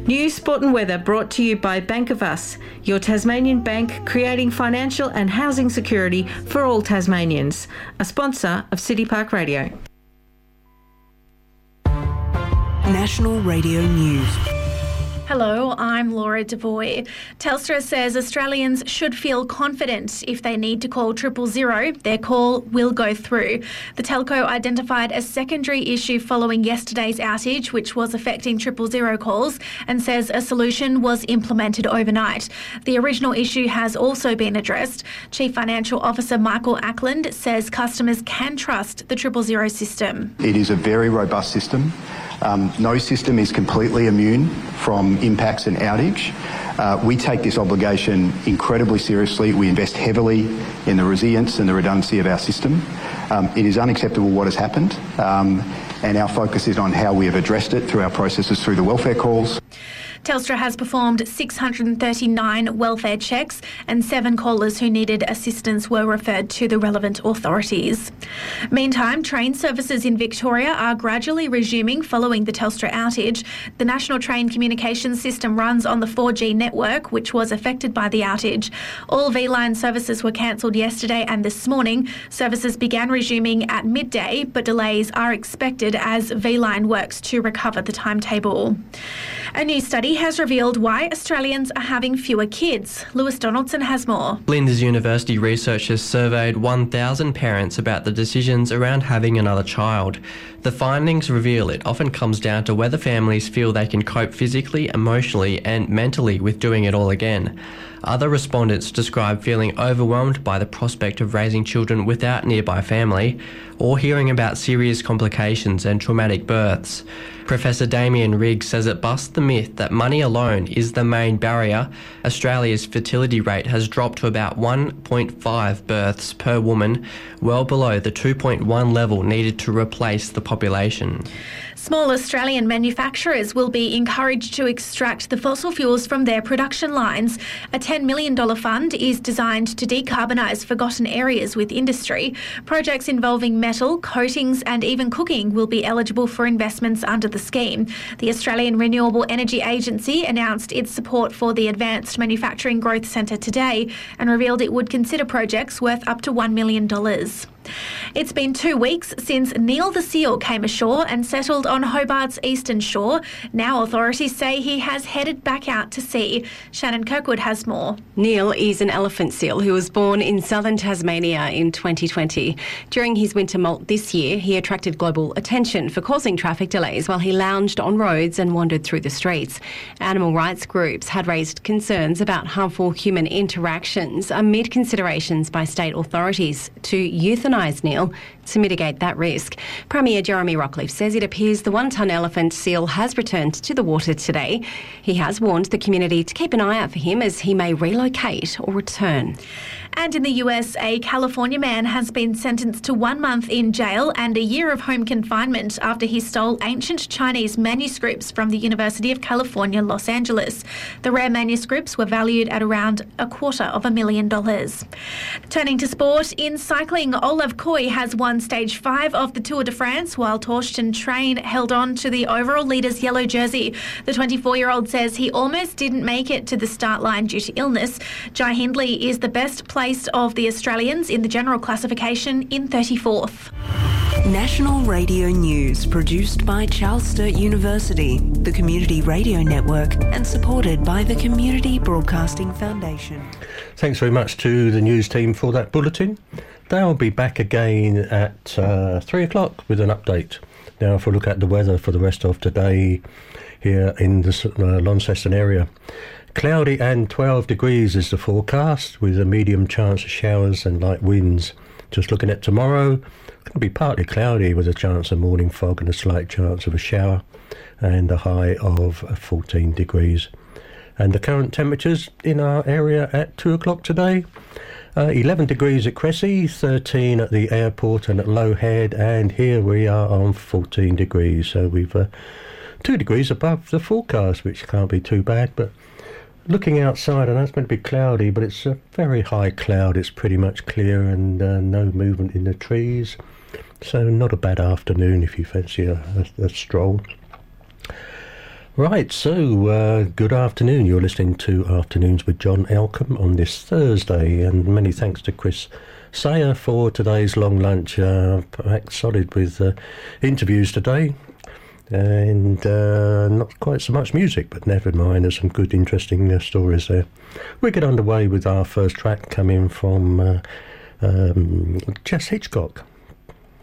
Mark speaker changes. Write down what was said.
Speaker 1: News, sport and weather brought to you by Bank of Us, your Tasmanian bank creating financial and housing security for all Tasmanians. A sponsor of City Park Radio.
Speaker 2: National Radio News.
Speaker 3: Hello, I'm Laura Devoy. Telstra says Australians should feel confident if they need to call 000, their call will go through. The telco identified a secondary issue following yesterday's outage, which was affecting 000 calls, and says a solution was implemented overnight. The original issue has also been addressed. Chief Financial Officer Michael Ackland says customers can trust the 000 system.
Speaker 4: It is a very robust system. No system is completely immune from impacts and outage. We take this obligation incredibly seriously. We invest heavily in the resilience and the redundancy of our system. It is unacceptable what has happened, and our focus is on how we have addressed it through our processes through the welfare calls.
Speaker 3: Telstra has performed 639 welfare checks and 7 callers who needed assistance were referred to the relevant authorities. Meantime, train services in Victoria are gradually resuming following the Telstra outage. The National Train Communications System runs on the 4G network, which was affected by the outage. All V-Line services were cancelled yesterday and this morning. Services began resuming at midday, but delays are expected as V-Line works to recover the timetable. A new study has revealed why Australians are having fewer kids. Lewis Donaldson has more.
Speaker 5: Flinders University researchers surveyed 1,000 parents about the decisions around having another child. The findings reveal it often comes down to whether families feel they can cope physically, emotionally and mentally with doing it all again. Other respondents describe feeling overwhelmed by the prospect of raising children without nearby family or hearing about serious complications and traumatic births. Professor Damien Riggs says it busts the myth that money alone is the main barrier. Australia's fertility rate has dropped to about 1.5 births per woman, well below the 2.1 level needed to replace the population.
Speaker 3: Small Australian manufacturers will be encouraged to extract the fossil fuels from their production lines. A $10 million fund is designed to decarbonise forgotten areas with industry. Projects involving metal, coatings and even cooking will be eligible for investments under the scheme. The Australian Renewable Energy Agency announced its support for the Advanced Manufacturing Growth Centre today and revealed it would consider projects worth up to $1 million. It's been 2 weeks since Neil the seal came ashore and settled on Hobart's eastern shore. Now authorities say he has headed back out to sea. Shannon Kirkwood has more.
Speaker 6: Neil is an elephant seal who was born in southern Tasmania in 2020. During his winter molt this year, he attracted global attention for causing traffic delays while he lounged on roads and wandered through the streets. Animal rights groups had raised concerns about harmful human interactions amid considerations by state authorities to euthanise Neil to mitigate that risk. Premier Jeremy Rockliff says it appears the one-ton elephant seal has returned to the water today. He has warned the community to keep an eye out for him as he may relocate or return.
Speaker 3: And in the US, a California man has been sentenced to 1 month in jail and a year of home confinement after he stole ancient Chinese manuscripts from the University of California, Los Angeles. The rare manuscripts were valued at around $250,000. Turning to sport, in cycling, Olav Koy has won Stage 5 of the Tour de France, while Torsten Train held on to the overall leader's yellow jersey. The 24-year-old says he almost didn't make it to the start line due to illness. Jai Hindley is the best placed of the Australians in the general classification in 34th.
Speaker 2: National Radio News, produced by Charles Sturt University, the Community Radio Network, and supported by the Community Broadcasting Foundation.
Speaker 7: Thanks very much to the news team for that bulletin. They'll be back again at 3 o'clock with an update. Now, if we look at the weather for the rest of today here in the Launceston area. Cloudy and 12 degrees is the forecast, with a medium chance of showers and light winds. Just looking at tomorrow, going to be partly cloudy with a chance of morning fog and a slight chance of a shower, and a high of 14 degrees. And the current temperatures in our area at 2 o'clock today, 11 degrees at Cressy, 13 at the airport and at Low Head, and here we are on 14 degrees. So we've 2 degrees above the forecast, which can't be too bad. But looking outside, I know it's meant to be cloudy, but it's a very high cloud. It's pretty much clear and no movement in the trees. So not a bad afternoon if you fancy a stroll. Right, so good afternoon. You're listening to Afternoons with John Elcombe on this Thursday, and many thanks to Chris Sayer for today's long lunch. Packed solid with interviews today, and not quite so much music, but never mind, there's some good, interesting stories there. We get underway with our first track coming from Jess Hitchcock.